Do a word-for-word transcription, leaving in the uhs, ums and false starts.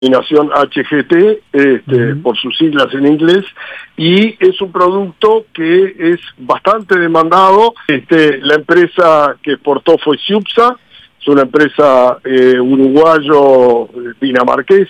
denominación H G T, este, uh-huh. por sus siglas en inglés, y es un producto que es bastante demandado. Este, la empresa que exportó fue Ciupsa, es una empresa eh, uruguayo-dinamarquesa.